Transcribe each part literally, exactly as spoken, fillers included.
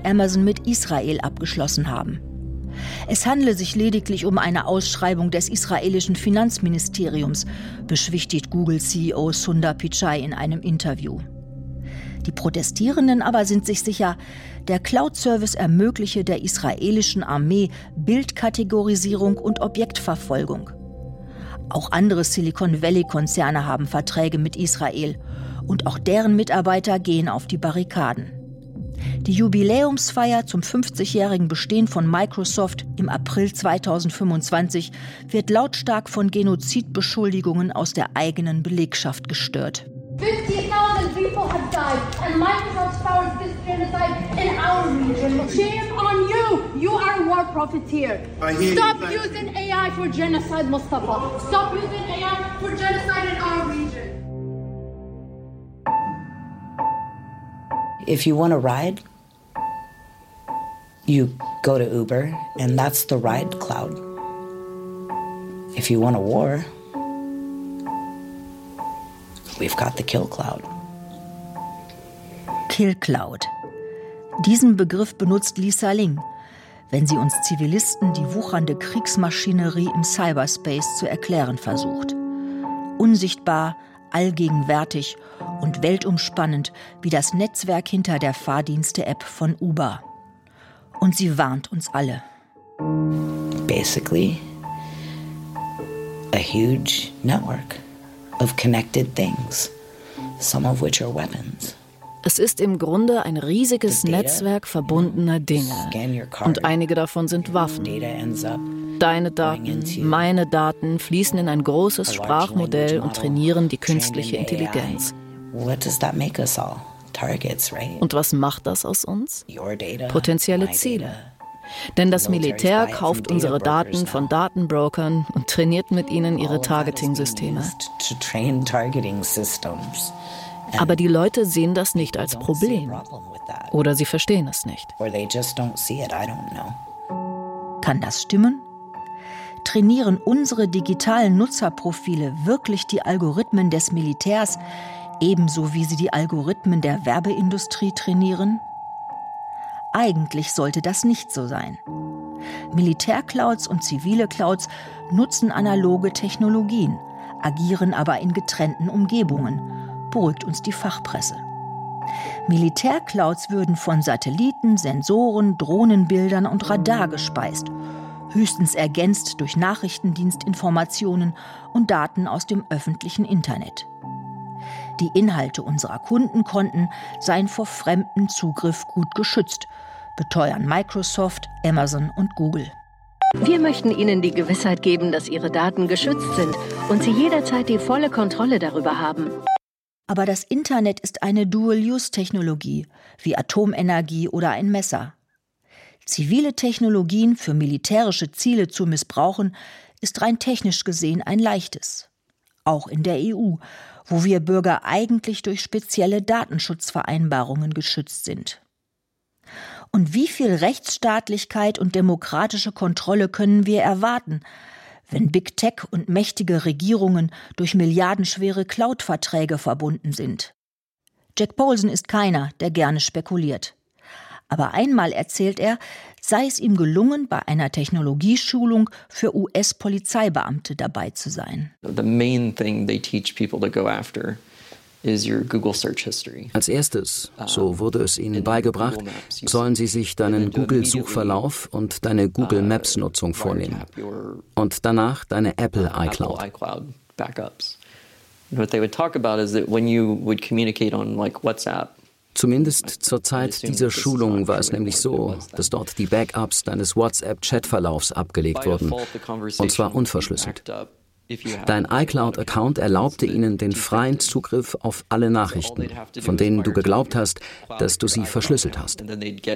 und Amazon mit Israel abgeschlossen haben. Es handle sich lediglich um eine Ausschreibung des israelischen Finanzministeriums, beschwichtigt Google-C E O Sundar Pichai in einem Interview. Die Protestierenden aber sind sich sicher, der Cloud-Service ermögliche der israelischen Armee Bildkategorisierung und Objektverfolgung. Auch andere Silicon Valley-Konzerne haben Verträge mit Israel und auch deren Mitarbeiter gehen auf die Barrikaden. Die Jubiläumsfeier zum fünfzigjährigen Bestehen von Microsoft im April zweitausendfünfundzwanzig wird lautstark von Genozidbeschuldigungen aus der eigenen Belegschaft gestört. fifty thousand people have died, and Microsoft started this genocide in our region. Shame on you! You are a war profiteer. Stop using A I for genocide, Mustafa. Stop using A I for genocide in our region. If you want a ride, you go to Uber, and that's the ride cloud. If you want a war, we've got the kill cloud. Kill Cloud. Diesen Begriff benutzt Lisa Ling, wenn sie uns Zivilisten die wuchernde Kriegsmaschinerie im Cyberspace zu erklären versucht. Unsichtbar, allgegenwärtig und weltumspannend wie das Netzwerk hinter der Fahrdienste-App von Uber. Und sie warnt uns alle. Basically, a huge network of connected things, some of which are weapons. Es ist im Grunde ein riesiges Netzwerk verbundener Dinge. Und einige davon sind Waffen. Deine Daten, meine Daten fließen in ein großes Sprachmodell und trainieren die künstliche Intelligenz. Und was macht das aus uns? Potenzielle Ziele. Denn das Militär kauft unsere Daten von Datenbrokern und trainiert mit ihnen ihre Targeting-Systeme. Aber die Leute sehen das nicht als Problem. Oder sie verstehen es nicht. Kann das stimmen? Trainieren unsere digitalen Nutzerprofile wirklich die Algorithmen des Militärs, ebenso wie sie die Algorithmen der Werbeindustrie trainieren? Eigentlich sollte das nicht so sein. Militärclouds und zivile Clouds nutzen analoge Technologien, agieren aber in getrennten Umgebungen, beruhigt uns die Fachpresse. Militärclouds würden von Satelliten, Sensoren, Drohnenbildern und Radar gespeist, höchstens ergänzt durch Nachrichtendienstinformationen und Daten aus dem öffentlichen Internet. Die Inhalte unserer Kundenkonten seien vor fremdem Zugriff gut geschützt, beteuern Microsoft, Amazon und Google. Wir möchten Ihnen die Gewissheit geben, dass Ihre Daten geschützt sind und Sie jederzeit die volle Kontrolle darüber haben. Aber das Internet ist eine Dual-Use-Technologie, wie Atomenergie oder ein Messer. Zivile Technologien für militärische Ziele zu missbrauchen, ist rein technisch gesehen ein leichtes. Auch in der E U, wo wir Bürger eigentlich durch spezielle Datenschutzvereinbarungen geschützt sind. Und wie viel Rechtsstaatlichkeit und demokratische Kontrolle können wir erwarten, wenn Big Tech und mächtige Regierungen durch milliardenschwere Cloud-Verträge verbunden sind? Jack Poulsen ist keiner, der gerne spekuliert. Aber einmal erzählt er, sei es ihm gelungen, bei einer Technologieschulung für U S-Polizeibeamte dabei zu sein. The main thing they teach people to go after is your Google Search History. Als erstes, so wurde es ihnen beigebracht, sollen sie sich deinen Google-Suchverlauf und deine Google Maps-Nutzung vornehmen. Und danach deine Apple iCloud. What they would talk about is that when you would communicate on like WhatsApp. Zumindest zur Zeit dieser Schulung war es nämlich so, dass dort die Backups deines WhatsApp-Chatverlaufs abgelegt wurden, und zwar unverschlüsselt. Dein iCloud-Account erlaubte ihnen den freien Zugriff auf alle Nachrichten, von denen du geglaubt hast, dass du sie verschlüsselt hast.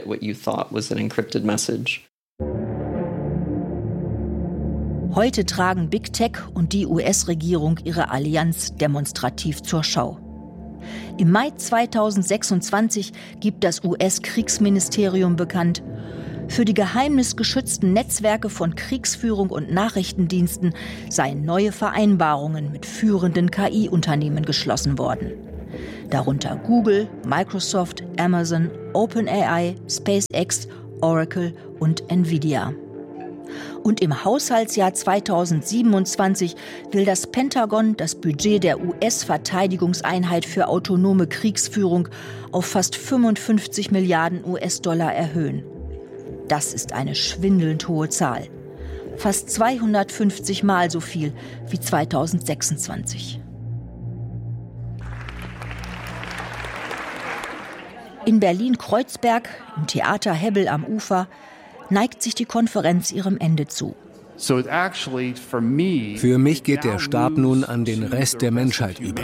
Heute tragen Big Tech und die U S-Regierung ihre Allianz demonstrativ zur Schau. Im Mai zweitausendsechsundzwanzig gibt das U S-Kriegsministerium bekannt, für die geheimnisgeschützten Netzwerke von Kriegsführung und Nachrichtendiensten seien neue Vereinbarungen mit führenden K I-Unternehmen geschlossen worden. Darunter Google, Microsoft, Amazon, OpenAI, SpaceX, Oracle und Nvidia. Und im Haushaltsjahr zweitausendsiebenundzwanzig will das Pentagon das Budget der U S-Verteidigungseinheit für autonome Kriegsführung auf fast fünfundfünfzig Milliarden U S-Dollar erhöhen. Das ist eine schwindelnd hohe Zahl. Fast zweihundertfünfzig Mal so viel wie zweitausendsechsundzwanzig. In Berlin-Kreuzberg, im Theater Hebbel am Ufer, neigt sich die Konferenz ihrem Ende zu. Für mich geht der Stab nun an den Rest der Menschheit über.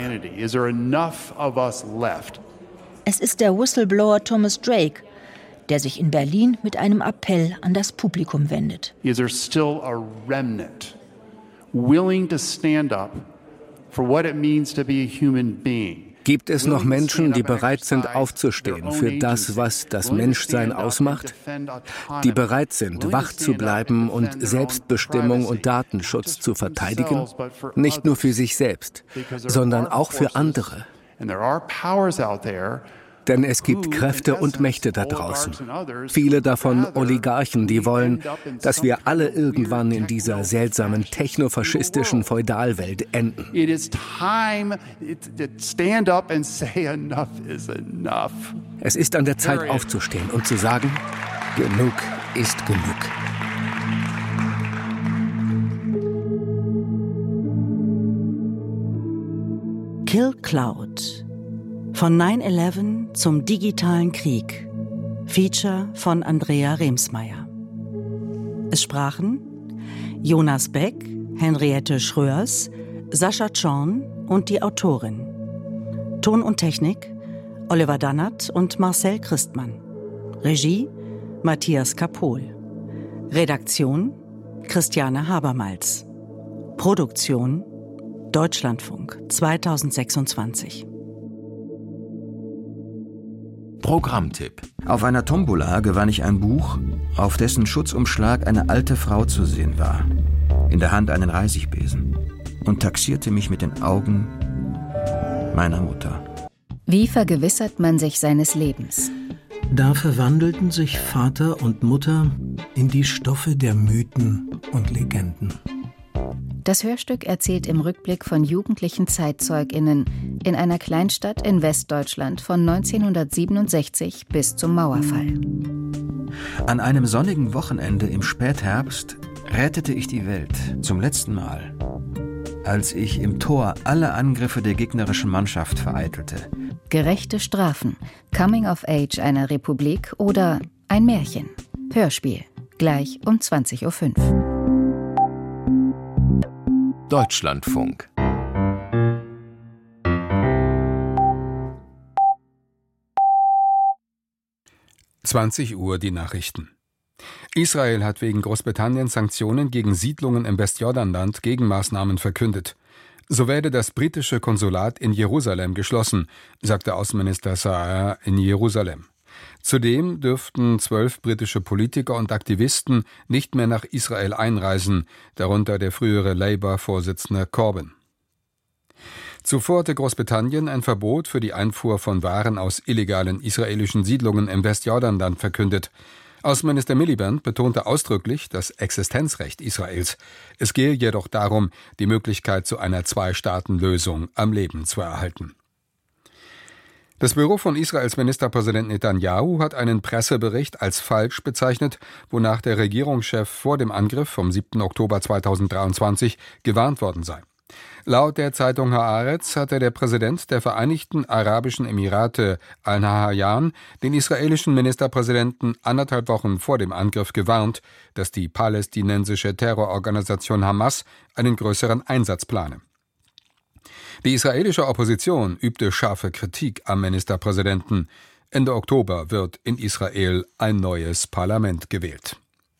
Es ist der Whistleblower Thomas Drake, der sich in Berlin mit einem Appell an das Publikum wendet. Is there still a remnant willing to stand up for what it means to be a human being? Gibt es noch Menschen, die bereit sind, aufzustehen für das, was das Menschsein ausmacht? Die bereit sind, wach zu bleiben und Selbstbestimmung und Datenschutz zu verteidigen? Nicht nur für sich selbst, sondern auch für andere. Denn es gibt Kräfte und Mächte da draußen. Viele davon Oligarchen, die wollen, dass wir alle irgendwann in dieser seltsamen technofaschistischen Feudalwelt enden. Es ist an der Zeit aufzustehen und zu sagen, genug ist genug. Kill Cloud. Von neun elf zum digitalen Krieg. Feature von Andrea Remsmeier. Es sprachen Jonas Beck, Henriette Schröers, Sascha Zorn und die Autorin. Ton und Technik Oliver Dannert und Marcel Christmann. Regie Matthias Kapohl. Redaktion Christiane Habermals. Produktion Deutschlandfunk zweitausendsechsundzwanzig. Programmtipp. Auf einer Tombola gewann ich ein Buch, auf dessen Schutzumschlag eine alte Frau zu sehen war. In der Hand einen Reisigbesen. Und taxierte mich mit den Augen meiner Mutter. Wie vergewissert man sich seines Lebens? Da verwandelten sich Vater und Mutter in die Stoffe der Mythen und Legenden. Das Hörstück erzählt im Rückblick von jugendlichen ZeitzeugInnen in einer Kleinstadt in Westdeutschland von neunzehnhundertsiebenundsechzig bis zum Mauerfall. An einem sonnigen Wochenende im Spätherbst rettete ich die Welt zum letzten Mal, als ich im Tor alle Angriffe der gegnerischen Mannschaft vereitelte. Gerechte Strafen, Coming of Age einer Republik oder ein Märchen. Hörspiel, gleich um zwanzig Uhr fünf. Deutschlandfunk. zwanzig Uhr die Nachrichten. Israel hat wegen Großbritanniens Sanktionen gegen Siedlungen im Westjordanland Gegenmaßnahmen verkündet. So werde das britische Konsulat in Jerusalem geschlossen, sagte Außenminister Saar in Jerusalem. Zudem dürften zwölf britische Politiker und Aktivisten nicht mehr nach Israel einreisen, darunter der frühere Labour-Vorsitzende Corbyn. Zuvor hatte Großbritannien ein Verbot für die Einfuhr von Waren aus illegalen israelischen Siedlungen im Westjordanland verkündet. Außenminister Miliband betonte ausdrücklich das Existenzrecht Israels. Es gehe jedoch darum, die Möglichkeit zu einer Zwei-Staaten-Lösung am Leben zu erhalten. Das Büro von Israels Ministerpräsident Netanyahu hat einen Pressebericht als falsch bezeichnet, wonach der Regierungschef vor dem Angriff vom siebten Oktober zweitausenddreiundzwanzig gewarnt worden sei. Laut der Zeitung Haaretz hatte der Präsident der Vereinigten Arabischen Emirate Al-Nahyan den israelischen Ministerpräsidenten anderthalb Wochen vor dem Angriff gewarnt, dass die palästinensische Terrororganisation Hamas einen größeren Einsatz plane. Die israelische Opposition übte scharfe Kritik am Ministerpräsidenten. Ende Oktober wird in Israel ein neues Parlament gewählt.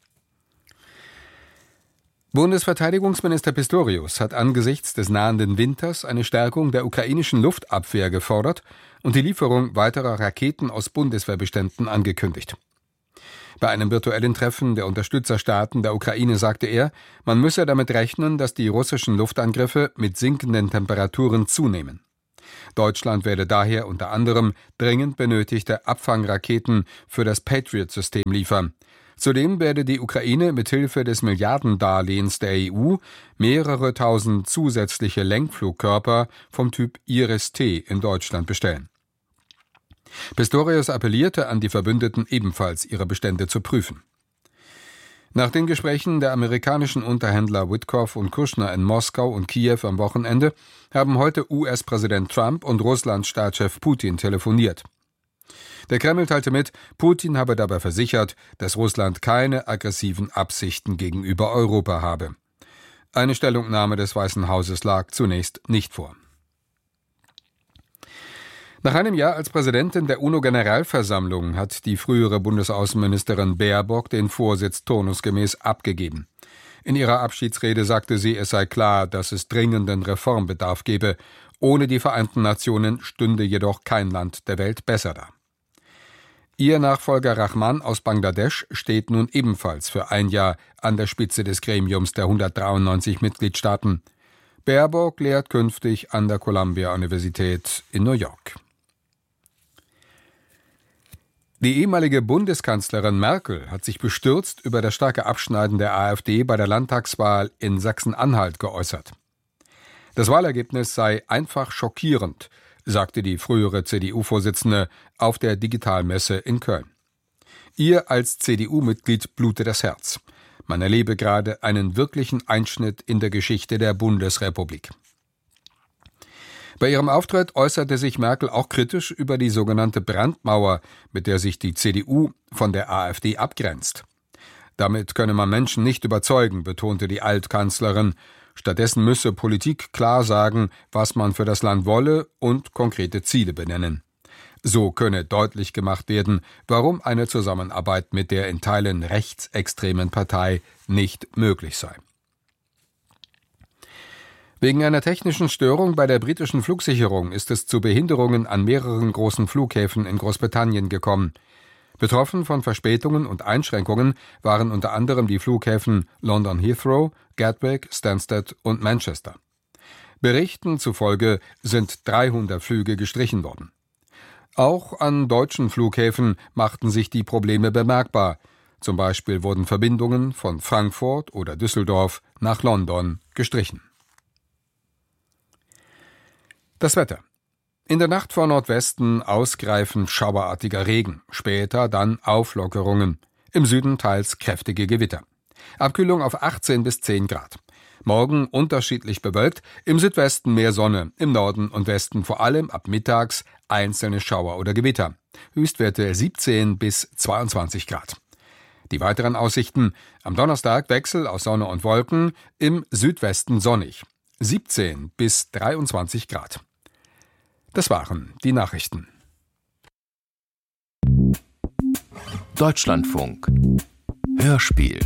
Bundesverteidigungsminister Pistorius hat angesichts des nahenden Winters eine Stärkung der ukrainischen Luftabwehr gefordert und die Lieferung weiterer Raketen aus Bundeswehrbeständen angekündigt. Bei einem virtuellen Treffen der Unterstützerstaaten der Ukraine sagte er, man müsse damit rechnen, dass die russischen Luftangriffe mit sinkenden Temperaturen zunehmen. Deutschland werde daher unter anderem dringend benötigte Abfangraketen für das Patriot-System liefern. Zudem werde die Ukraine mithilfe des Milliardendarlehens der E U mehrere tausend zusätzliche Lenkflugkörper vom Typ Iris-T in Deutschland bestellen. Pistorius appellierte an die Verbündeten ebenfalls, ihre Bestände zu prüfen. Nach den Gesprächen der amerikanischen Unterhändler Witkoff und Kushner in Moskau und Kiew am Wochenende haben heute U S-Präsident Trump und Russlands Staatschef Putin telefoniert. Der Kreml teilte mit, Putin habe dabei versichert, dass Russland keine aggressiven Absichten gegenüber Europa habe. Eine Stellungnahme des Weißen Hauses lag zunächst nicht vor. Nach einem Jahr als Präsidentin der UNO-Generalversammlung hat die frühere Bundesaußenministerin Baerbock den Vorsitz turnusgemäß abgegeben. In ihrer Abschiedsrede sagte sie, es sei klar, dass es dringenden Reformbedarf gebe. Ohne die Vereinten Nationen stünde jedoch kein Land der Welt besser da. Ihr Nachfolger Rahman aus Bangladesch steht nun ebenfalls für ein Jahr an der Spitze des Gremiums der hundertdreiundneunzig Mitgliedstaaten. Baerbock lehrt künftig an der Columbia-Universität in New York. Die ehemalige Bundeskanzlerin Merkel hat sich bestürzt über das starke Abschneiden der AfD bei der Landtagswahl in Sachsen-Anhalt geäußert. Das Wahlergebnis sei einfach schockierend, sagte die frühere C D U-Vorsitzende auf der Digitalmesse in Köln. Ihr als C D U-Mitglied blute das Herz. Man erlebe gerade einen wirklichen Einschnitt in der Geschichte der Bundesrepublik. Bei ihrem Auftritt äußerte sich Merkel auch kritisch über die sogenannte Brandmauer, mit der sich die C D U von der AfD abgrenzt. Damit könne man Menschen nicht überzeugen, betonte die Altkanzlerin. Stattdessen müsse Politik klar sagen, was man für das Land wolle und konkrete Ziele benennen. So könne deutlich gemacht werden, warum eine Zusammenarbeit mit der in Teilen rechtsextremen Partei nicht möglich sei. Wegen einer technischen Störung bei der britischen Flugsicherung ist es zu Behinderungen an mehreren großen Flughäfen in Großbritannien gekommen. Betroffen von Verspätungen und Einschränkungen waren unter anderem die Flughäfen London Heathrow, Gatwick, Stansted und Manchester. Berichten zufolge sind dreihundert Flüge gestrichen worden. Auch an deutschen Flughäfen machten sich die Probleme bemerkbar. Zum Beispiel wurden Verbindungen von Frankfurt oder Düsseldorf nach London gestrichen. Das Wetter. In der Nacht vor Nordwesten ausgreifend schauerartiger Regen, später dann Auflockerungen. Im Süden teils kräftige Gewitter. Abkühlung auf achtzehn bis zehn Grad. Morgen unterschiedlich bewölkt, im Südwesten mehr Sonne, im Norden und Westen vor allem ab mittags einzelne Schauer oder Gewitter. Höchstwerte siebzehn bis zweiundzwanzig Grad. Die weiteren Aussichten: am Donnerstag Wechsel aus Sonne und Wolken, im Südwesten sonnig. siebzehn bis dreiundzwanzig Grad. Das waren die Nachrichten. Deutschlandfunk Hörspiel.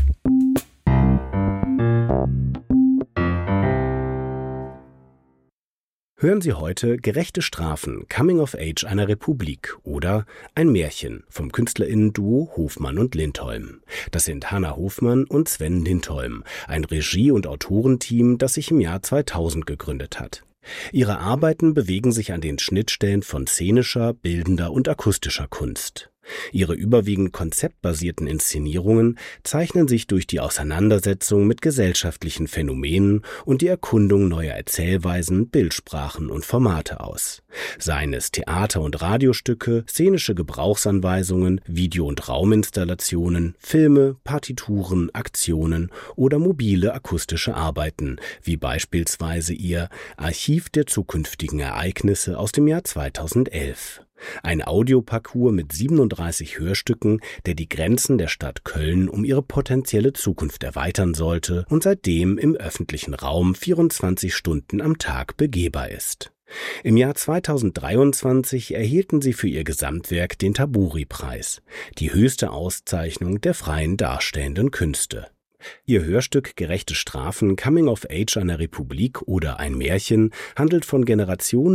Hören Sie heute Gerechte Strafen, Coming of Age einer Republik oder Ein Märchen vom KünstlerInnen-Duo Hofmann und Lindholm. Das sind Hannah Hofmann und Sven Lindholm, ein Regie- und Autorenteam, das sich im Jahr zweitausend gegründet hat. Ihre Arbeiten bewegen sich an den Schnittstellen von szenischer, bildender und akustischer Kunst. Ihre überwiegend konzeptbasierten Inszenierungen zeichnen sich durch die Auseinandersetzung mit gesellschaftlichen Phänomenen und die Erkundung neuer Erzählweisen, Bildsprachen und Formate aus. Seien es Theater- und Radiostücke, szenische Gebrauchsanweisungen, Video- und Rauminstallationen, Filme, Partituren, Aktionen oder mobile akustische Arbeiten, wie beispielsweise ihr Archiv der zukünftigen Ereignisse aus dem Jahr zweitausendelf. Ein Audioparcours mit siebenunddreißig Hörstücken, der die Grenzen der Stadt Köln um ihre potenzielle Zukunft erweitern sollte und seitdem im öffentlichen Raum vierundzwanzig Stunden am Tag begehbar ist. Im Jahr zweitausenddreiundzwanzig erhielten sie für ihr Gesamtwerk den Taburi-Preis, die höchste Auszeichnung der freien darstellenden Künste. Ihr Hörstück Gerechte Strafen, Coming of Age einer Republik oder Ein Märchen handelt von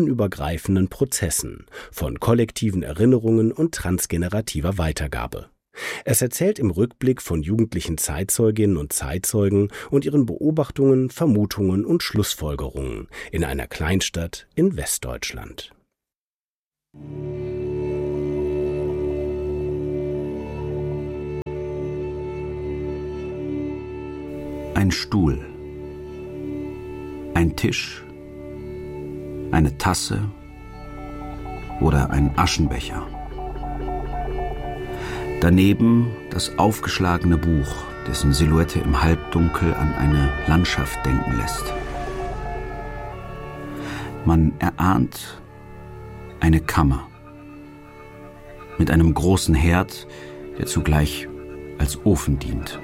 generationenübergreifenden Prozessen, von kollektiven Erinnerungen und transgenerativer Weitergabe. Es erzählt im Rückblick von jugendlichen Zeitzeuginnen und Zeitzeugen und ihren Beobachtungen, Vermutungen und Schlussfolgerungen in einer Kleinstadt in Westdeutschland. Ein Stuhl, ein Tisch, eine Tasse oder ein Aschenbecher. Daneben das aufgeschlagene Buch, dessen Silhouette im Halbdunkel an eine Landschaft denken lässt. Man erahnt eine Kammer mit einem großen Herd, der zugleich als Ofen dient.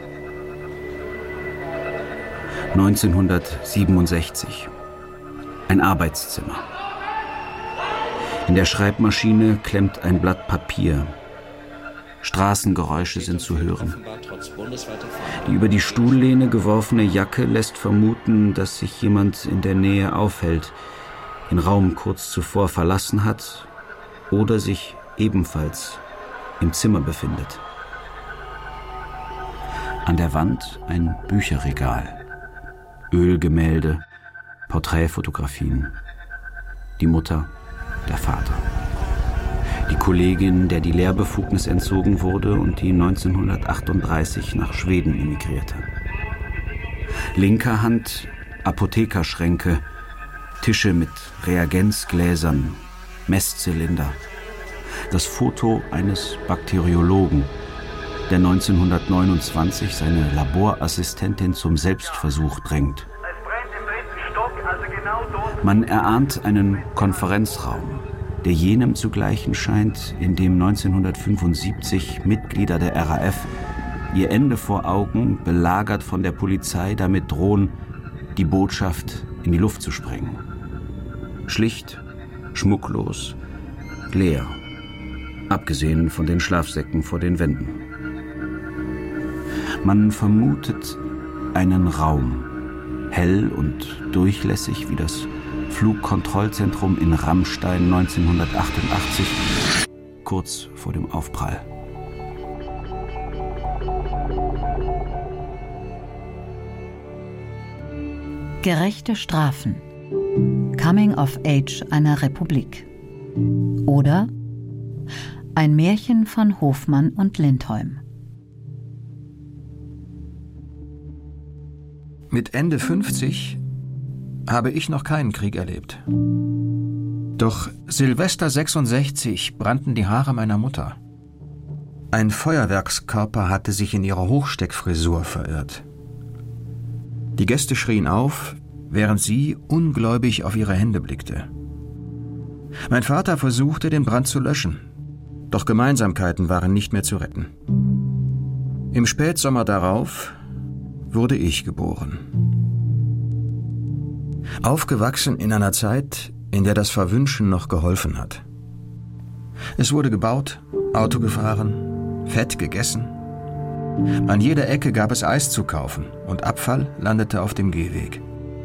neunzehnhundertsiebenundsechzig. Ein Arbeitszimmer. In der Schreibmaschine klemmt ein Blatt Papier. Straßengeräusche sind zu hören. Die über die Stuhllehne geworfene Jacke lässt vermuten, dass sich jemand in der Nähe aufhält, den Raum kurz zuvor verlassen hat oder sich ebenfalls im Zimmer befindet. An der Wand ein Bücherregal, Ölgemälde, Porträtfotografien. Die Mutter, der Vater. Die Kollegin, der die Lehrbefugnis entzogen wurde und die neunzehnhundertachtunddreißig nach Schweden emigrierte. Linker Hand Apothekerschränke, Tische mit Reagenzgläsern, Messzylinder. Das Foto eines Bakteriologen, der neunzehnhundertneunundzwanzig seine Laborassistentin zum Selbstversuch drängt. Man erahnt einen Konferenzraum, der jenem zu gleichen scheint, in dem neunzehnhundertfünfundsiebzig Mitglieder der R A F ihr Ende vor Augen, belagert von der Polizei, damit drohen, die Botschaft in die Luft zu sprengen. Schlicht, schmucklos, leer, abgesehen von den Schlafsäcken vor den Wänden. Man vermutet einen Raum, hell und durchlässig wie das Flugkontrollzentrum in Rammstein neunzehnhundertachtundachtzig, kurz vor dem Aufprall. Gerechte Strafen. Coming of Age einer Republik. Oder Ein Märchen von Hofmann und Lindholm. Mit Ende fünfzig habe ich noch keinen Krieg erlebt. Doch Silvester sechsundsechzig brannten die Haare meiner Mutter. Ein Feuerwerkskörper hatte sich in ihre Hochsteckfrisur verirrt. Die Gäste schrien auf, während sie ungläubig auf ihre Hände blickte. Mein Vater versuchte, den Brand zu löschen, doch Gemeinsamkeiten waren nicht mehr zu retten. Im Spätsommer darauf wurde ich geboren. Aufgewachsen in einer Zeit, in der das Verwünschen noch geholfen hat. Es wurde gebaut, Auto gefahren, Fett gegessen. An jeder Ecke gab es Eis zu kaufen und Abfall landete auf dem Gehweg.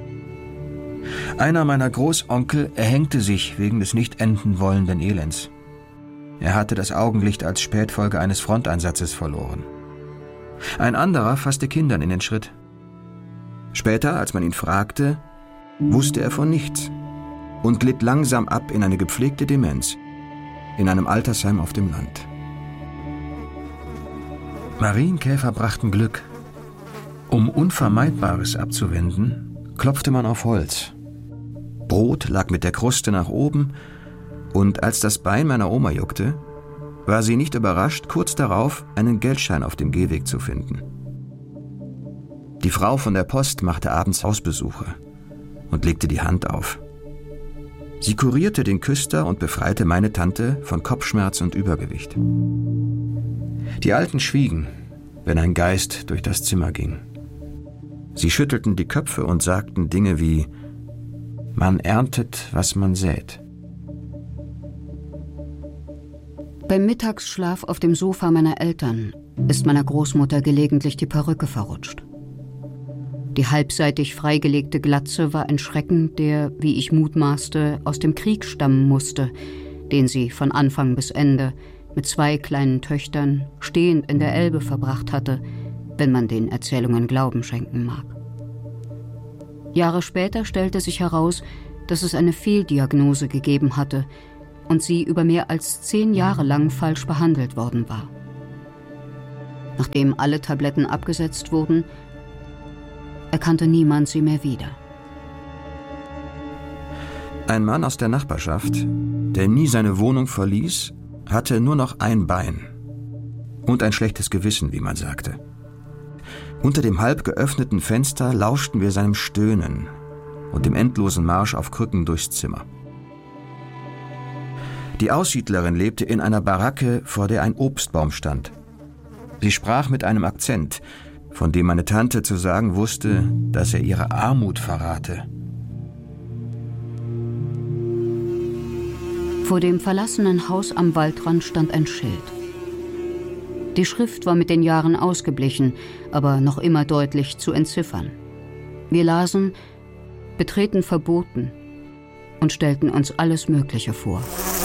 Einer meiner Großonkel erhängte sich wegen des nicht enden wollenden Elends. Er hatte das Augenlicht als Spätfolge eines Fronteinsatzes verloren. Ein anderer fasste Kindern in den Schritt. Später, als man ihn fragte, wusste er von nichts und glitt langsam ab in eine gepflegte Demenz, in einem Altersheim auf dem Land. Marienkäfer brachten Glück. Um Unvermeidbares abzuwenden, klopfte man auf Holz. Brot lag mit der Kruste nach oben, und als das Bein meiner Oma juckte, war sie nicht überrascht, kurz darauf einen Geldschein auf dem Gehweg zu finden. Die Frau von der Post machte abends Hausbesuche und legte die Hand auf. Sie kurierte den Küster und befreite meine Tante von Kopfschmerz und Übergewicht. Die Alten schwiegen, wenn ein Geist durch das Zimmer ging. Sie schüttelten die Köpfe und sagten Dinge wie: Man erntet, was man sät. Beim Mittagsschlaf auf dem Sofa meiner Eltern ist meiner Großmutter gelegentlich die Perücke verrutscht. Die halbseitig freigelegte Glatze war ein Schrecken, der, wie ich mutmaßte, aus dem Krieg stammen musste, den sie von Anfang bis Ende mit zwei kleinen Töchtern stehend in der Elbe verbracht hatte, wenn man den Erzählungen Glauben schenken mag. Jahre später stellte sich heraus, dass es eine Fehldiagnose gegeben hatte und sie über mehr als zehn Jahre lang falsch behandelt worden war. Nachdem alle Tabletten abgesetzt wurden, erkannte niemand sie mehr wieder. Ein Mann aus der Nachbarschaft, der nie seine Wohnung verließ, hatte nur noch ein Bein und ein schlechtes Gewissen, wie man sagte. Unter dem halb geöffneten Fenster lauschten wir seinem Stöhnen und dem endlosen Marsch auf Krücken durchs Zimmer. Die Aussiedlerin lebte in einer Baracke, vor der ein Obstbaum stand. Sie sprach mit einem Akzent, von dem meine Tante zu sagen wusste, dass er ihre Armut verrate. Vor dem verlassenen Haus am Waldrand stand ein Schild. Die Schrift war mit den Jahren ausgeblichen, aber noch immer deutlich zu entziffern. Wir lasen: Betreten verboten, und stellten uns alles Mögliche vor.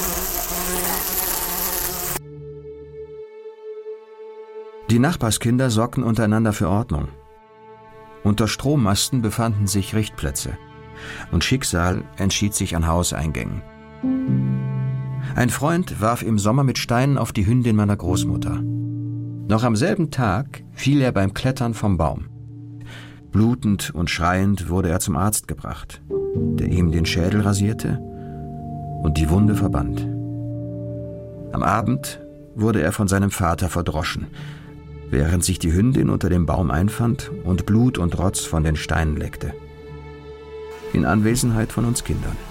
Die Nachbarskinder sorgten untereinander für Ordnung. Unter Strommasten befanden sich Richtplätze, und Schicksal entschied sich an Hauseingängen. Ein Freund warf im Sommer mit Steinen auf die Hündin meiner Großmutter. Noch am selben Tag fiel er beim Klettern vom Baum. Blutend und schreiend wurde er zum Arzt gebracht, der ihm den Schädel rasierte und die Wunde verband. Am Abend wurde er von seinem Vater verdroschen, während sich die Hündin unter dem Baum einfand und Blut und Rotz von den Steinen leckte. In Anwesenheit von uns Kindern.